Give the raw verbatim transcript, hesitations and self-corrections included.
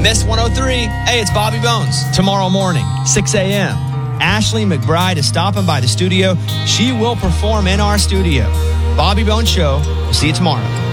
Miss one oh three, hey, it's Bobby Bones. Tomorrow morning, six a.m., Ashley McBride is stopping by the studio. She will perform in our studio. Bobby Bones Show. We'll see you tomorrow.